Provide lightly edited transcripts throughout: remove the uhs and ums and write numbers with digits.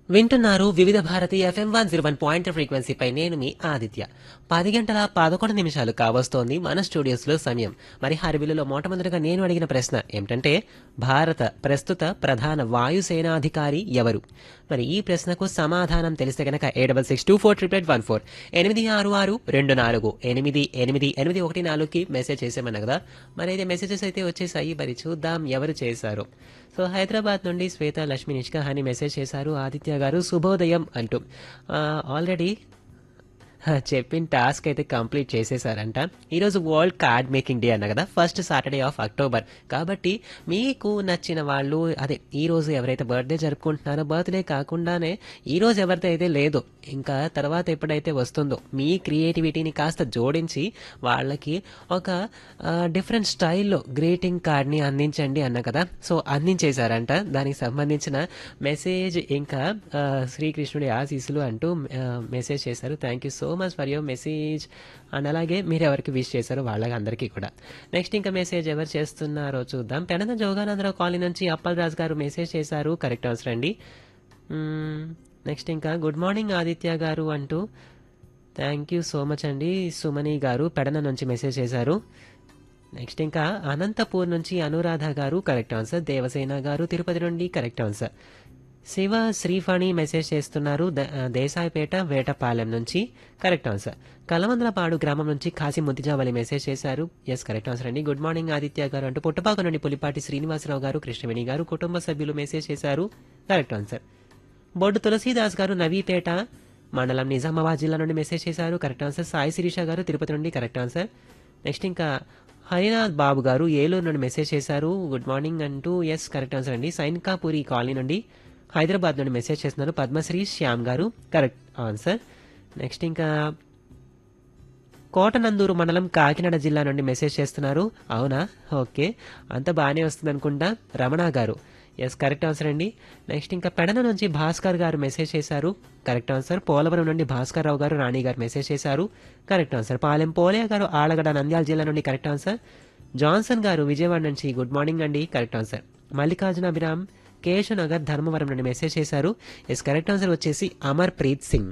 వింటున్నారు వివిధ భారతి ఎఫ్ఎం 101 ఫ్రీక్వెన్సీపై నేను మీ ఆదిత్య. 10 గంటల 11 నిమిషాలు కావస్తోంది మన స్టూడియోస్లో సమయం. మరి హరివిలులో మొట్టమొదటిగా నేను అడిగిన ప్రశ్న ఏమిటంటే, భారత ప్రస్తుత ప్రధాన వాయుసేనాధికారి ఎవరు? మరి ఈ ప్రశ్నకు సమాధానం తెలిస్తే గనక 8662488814 86624888814కి మెసేజ్ చేసామన్నా కదా. మరి అయితే మెసేజెస్ అయితే వచ్చేసాయి. మరి చూద్దాం ఎవరు చేశారు. సో హైదరాబాద్ నుండి శ్వేత లక్ష్మి నిష్కా అని మెసేజ్ చేశారు. ఆదిత్య గారు శుభోదయం అంటూ ఆల్రెడీ చెప్పిన టాస్క్ అయితే కంప్లీట్ చేసేసారంట. ఈరోజు వరల్డ్ కార్డ్ మేకింగ్ డే అన్న కదా, ఫస్ట్ సాటర్డే ఆఫ్ అక్టోబర్. కాబట్టి మీకు నచ్చిన వాళ్ళు అదే ఈరోజు ఎవరైతే బర్త్డే జరుపుకుంటున్నారో, బర్త్డే కాకుండానే ఈరోజు ఎవరితో అయితే లేదో ఇంకా తర్వాత ఎప్పుడైతే వస్తుందో మీ క్రియేటివిటీని కాస్త జోడించి వాళ్ళకి ఒక డిఫరెంట్ స్టైల్లో గ్రీటింగ్ కార్డ్ని అందించండి అన్న కదా. సో అందించేశారంట. దానికి సంబంధించిన మెసేజ్ ఇంకా శ్రీకృష్ణుడి ఆశీస్సులు అంటూ మెసేజ్ చేశారు. Thank you so much for your message. And అలాగే మీరు ఎవరికి విష్ చేశారో వాళ్ళకి అందరికీ కూడా. నెక్స్ట్ ఇంకా మెసేజ్ ఎవరు చేస్తున్నారో చూద్దాం. పెడన జోగానందరావు కాలనీ నుంచి అప్పల్ రాజు గారు మెసేజ్ చేశారు. కరెక్ట్ ఆన్సర్ అండి. నెక్స్ట్ ఇంకా గుడ్ మార్నింగ్ ఆదిత్య గారు అంటూ థ్యాంక్ యూ సో మచ్ అండి. సుమని గారు పెడన నుంచి మెసేజ్ చేశారు. నెక్స్ట్ ఇంకా అనంతపూర్ నుంచి అనురాధ గారు కరెక్ట్ ఆన్సర్. దేవసేన గారు తిరుపతి నుండి correct answer. Shiva Sriphani message చేస్తున్నారు దేశాయిపేట వేటపాలెం నుంచి కరెక్ట్ ఆన్సర్. కలమందలపాడు గ్రామం నుంచి కాశీ ముద్దిజావలి మెసేజ్ చేశారు. ఎస్ కరెక్ట్ ఆన్సర్ అండి. గుడ్ మార్నింగ్ ఆదిత్య గారు అంటూ పుట్టపాక నుండి పులిపాటి శ్రీనివాసరావు గారు కృష్ణవేణి గారు కుటుంబ సభ్యులు మెసేజ్ చేశారు. Correct answer. బొడ్డు తులసీదాస్ గారు నవీపేట మండలం నిజామాబాద్ జిల్లా నుండి మెసేజ్ చేశారు. Correct answer. సాయి శిరీష గారు తిరుపతి నుండి కరెక్ట్ ఆన్సర్. నెక్స్ట్ ఇంకా హరినాథ్ బాబు గారు ఏలూరు నుండి మెసేజ్ చేశారు. గుడ్ మార్నింగ్ అంటూ ఎస్ కరెక్ట్ ఆన్సర్ అండి. సైన్కాపూరి కాలనీ నుండి హైదరాబాద్ నుండి మెసేజ్ చేస్తున్నారు పద్మశ్రీ శ్యామ్ గారు కరెక్ట్ ఆన్సర్. నెక్స్ట్ ఇంకా కోటనందూరు మండలం కాకినాడ జిల్లా నుండి మెసేజ్ చేస్తున్నారు. అవునా, ఓకే, అంత బాగానే వస్తుంది అనుకుంటా. రమణ గారు ఎస్ కరెక్ట్ ఆన్సర్ అండి. నెక్స్ట్ ఇంకా పెడన నుంచి భాస్కర్ గారు మెసేజ్ చేశారు. Correct answer. పోలవరం నుండి భాస్కర్ రావు గారు రాణి గారు మెసేజ్ చేశారు. Correct answer. పాలెం పోలే గారు ఆలగడ నంద్యాల జిల్లా నుండి కరెక్ట్ ఆన్సర్. జాన్సన్ గారు విజయవాడ నుంచి గుడ్ మార్నింగ్ అండి కరెక్ట్ ఆన్సర్. మల్లికార్జున అభిరామ్ కేశవనగర్ ధర్మవరం నుండి మెసేజ్ చేశారు. ఎస్ కరెక్ట్ ఆన్సర్ వచ్చేసి అమర్ ప్రీత్ సింగ్.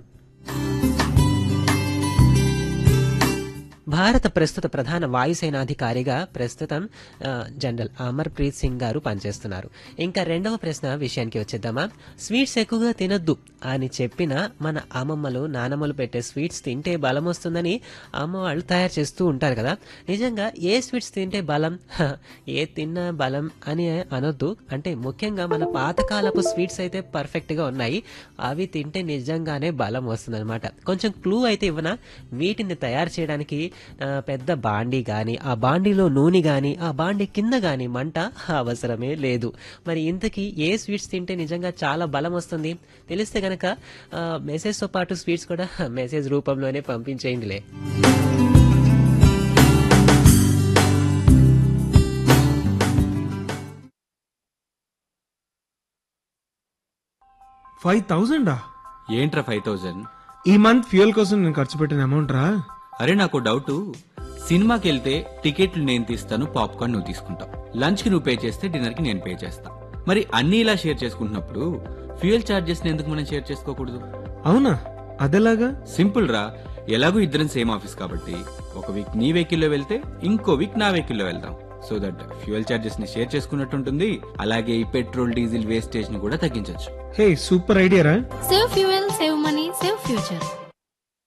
భారత ప్రస్తుత ప్రధాన వాయుసేనాధికారిగా ప్రస్తుతం జనరల్ అమర్ ప్రీత్ సింగ్ గారు పనిచేస్తున్నారు. ఇంకా రెండవ ప్రశ్న విషయానికి వచ్చేద్దామా. స్వీట్స్ ఎక్కువగా తినొద్దు అని చెప్పిన మన అమ్మమ్మలు నానమ్మలు పెట్టే స్వీట్స్ తింటే బలం వస్తుందని అమ్మ వాళ్ళు తయారు చేస్తూ ఉంటారు కదా. నిజంగా ఏ స్వీట్స్ తింటే బలం, ఏ తిన్నా బలం అని అనొద్దు. అంటే ముఖ్యంగా మన పాతకాలపు స్వీట్స్ అయితే పర్ఫెక్ట్గా ఉన్నాయి. అవి తింటే నిజంగానే బలం వస్తుంది అనమాట. కొంచెం క్లూ అయితే ఇవ్వనా. వీటిని తయారు చేయడానికి పెద్ద బాండీ కానీ, ఆ బాండీలో నూనె కానీ, ఆ బాండీ కింద కానీ మంట అవసరమే లేదు. మరి ఇంతకీ ఏ స్వీట్స్ తింటే నిజంగా చాలా బలం వస్తుంది తెలిస్తే గనక మెసేజ్తో పాటు స్వీట్స్ కూడా మెసేజ్ రూపంలోనే పంపించేయండిలే. $5,000 ఏంట్రా 5,000? ఈ మంత్ ఫ్యూయల్ కోసం నేను ఖర్చు పెట్టిన అమౌంట్ రా. అరే నాకు డౌట్, సినిమాకి వెళ్తే టికెట్లు నేను తీస్తాను, పాప్కార్న్ నువ్వు తీసుకుంటావు, లంచ్ కి నువ్వు పే చేస్తే డిన్నర్ కి నేను పే చేస్తా. మరి అన్ని ఇలా షేర్ చేసుకుంటున్నప్పుడు ఫ్యూయల్ చార్జెస్ ఎందుకు మనం షేర్ చేసుకోకూడదు? అవునా, అదేలాగా? సింపుల్ రా. ఎలాగో ఇద్దరం సేమ్ ఆఫీస్ కాబట్టి ఒక వీక్ నీ వెహికల్లో వెళ్తే ఇంకో వీక్ నా వెహికల్లో వెళ్దాం. సో దట్ ఫ్యూయల్ చార్జెస్ ని షేర్ చేసుకున్నట్టు ఉంటుంది. అలాగే ఈ పెట్రోల్ డీజిల్ వేస్టేజ్ ని కూడా తగ్గించవచ్చు. హే, సూపర్ ఐడియా రా. Save fuel, save money, save future.